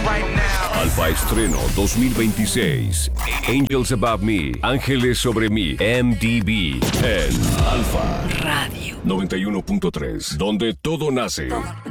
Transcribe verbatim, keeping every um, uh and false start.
right now. Alfa Estreno dos mil veintiséis. Angels Above Me, Ángeles sobre mí, M D B, en Alfa Radio noventa y uno punto tres, donde todo nace.